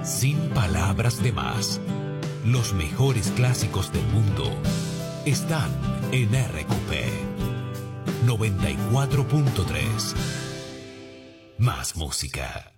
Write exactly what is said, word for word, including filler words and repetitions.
Sin palabras de más, los mejores clásicos del mundo están en R Q P noventa y cuatro punto tres. Más música.